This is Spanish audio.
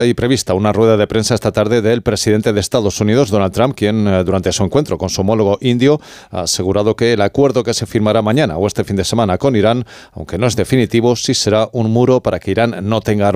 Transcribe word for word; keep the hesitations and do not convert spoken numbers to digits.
Hay prevista una rueda de prensa esta tarde del presidente de Estados Unidos, Donald Trump, quien durante su encuentro con su homólogo indio ha asegurado que el acuerdo que se firmará mañana o este fin de semana con Irán, aunque no es definitivo, sí será un muro para que Irán no tenga armas.